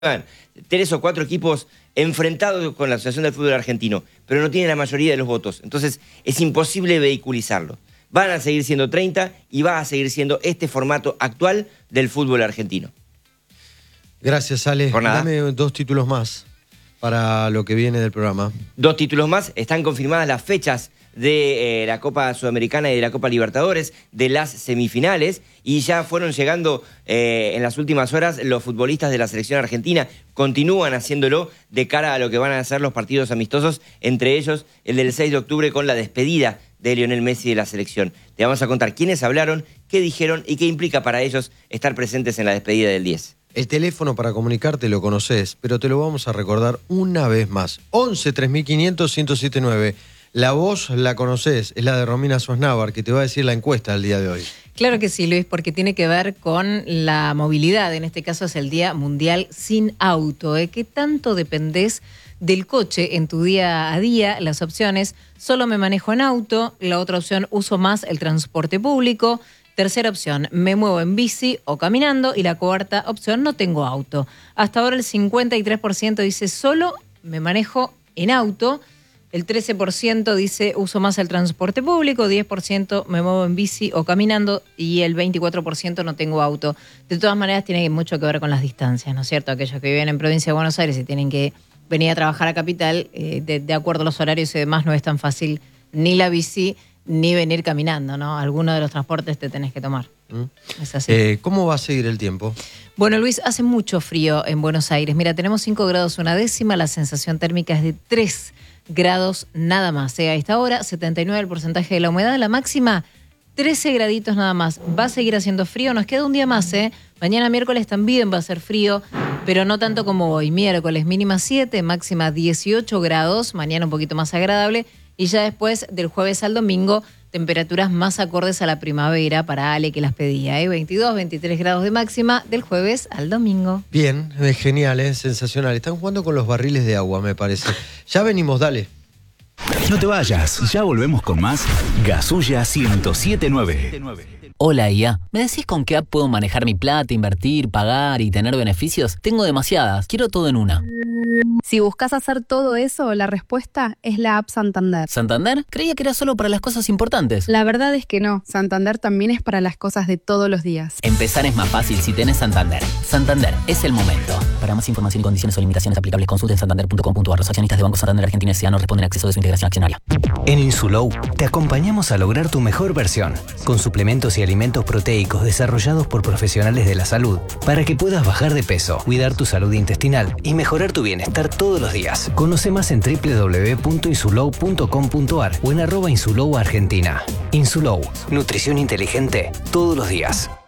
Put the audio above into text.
3 o 4 equipos enfrentados con la Asociación del Fútbol Argentino, pero no tienen la mayoría de los votos. Entonces es imposible vehiculizarlo. Van a seguir siendo 30 y va a seguir siendo este formato actual del fútbol argentino. Gracias, Ale. Dame 2 títulos más para lo que viene del programa. 2 títulos más. Están confirmadas las fechas de la Copa Sudamericana y de la Copa Libertadores, de las semifinales, y ya fueron llegando en las últimas horas los futbolistas de la selección argentina. Continúan haciéndolo de cara a lo que van a ser los partidos amistosos, entre ellos el del 6 de octubre con la despedida de Lionel Messi de la selección. Te vamos a contar quiénes hablaron, qué dijeron y qué implica para ellos estar presentes en la despedida del 10. El teléfono para comunicarte lo conoces, pero te lo vamos a recordar una vez más. 11 3500 1079. La voz la conoces, es la de Romina Sosnávar, que te va a decir la encuesta del día de hoy. Claro que sí, Luis, porque tiene que ver con la movilidad. En este caso es el Día Mundial Sin Auto. ¿Qué tanto dependés del coche en tu día a día? Las opciones: solo me manejo en auto. La otra opción: uso más el transporte público. Tercera opción: me muevo en bici o caminando. Y la cuarta opción: no tengo auto. Hasta ahora el 53% dice solo me manejo en auto. El 13% dice uso más el transporte público, 10% me muevo en bici o caminando y el 24% no tengo auto. De todas maneras tiene mucho que ver con las distancias, ¿no es cierto? Aquellos que viven en provincia de Buenos Aires y tienen que venir a trabajar a Capital, de acuerdo a los horarios y demás, no es tan fácil ni la bici ni venir caminando, ¿no? Alguno de los transportes te tenés que tomar. Es así. ¿Cómo va a seguir el tiempo? Bueno, Luis, hace mucho frío en Buenos Aires. Mira, tenemos 5 grados 1/10, la sensación térmica es de 3 grados nada más. A esta hora, 79 el porcentaje de la humedad, la máxima 13 graditos nada más. Va a seguir haciendo frío, nos queda un día más, Mañana miércoles también va a ser frío, pero no tanto como hoy. Miércoles mínima 7, máxima 18 grados, mañana un poquito más agradable, y ya después del jueves al domingo, temperaturas más acordes a la primavera para Ale, que las pedía, 22, 23 grados de máxima del jueves al domingo. Bien, genial, sensacional. Están jugando con los barriles de agua, me parece. Ya venimos, dale. No te vayas, ya volvemos con más Gasulla 1079. Hola, IA. ¿Me decís con qué app puedo manejar mi plata, invertir, pagar y tener beneficios? Tengo demasiadas, quiero todo en una. Si buscas hacer todo eso, la respuesta es la app Santander. ¿Santander? Creía que era solo para las cosas importantes. La verdad es que no. Santander también es para las cosas de todos los días. Empezar es más fácil si tenés Santander. Santander, es el momento. Para más información y condiciones o limitaciones aplicables, consulten santander.com.ar. Los accionistas de Banco Santander Argentina S.A. no responden a acceso de su integración accionaria. En Insulow te acompañamos a lograr tu mejor versión, con suplementos y alimentos proteicos desarrollados por profesionales de la salud, para que puedas bajar de peso, cuidar tu salud intestinal y mejorar tu bienestar todos los días. Conoce más en www.insulow.com.ar o en @Insulow Argentina. Insulow, nutrición inteligente todos los días.